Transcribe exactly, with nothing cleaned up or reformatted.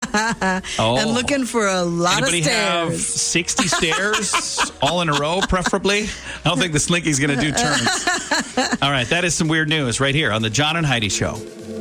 Oh. And looking for a lot Anybody of stairs. have sixty stairs all in a row, preferably? I don't think the Slinky's going to do turns. All right, that is some weird news right here on the John and Heidi Show.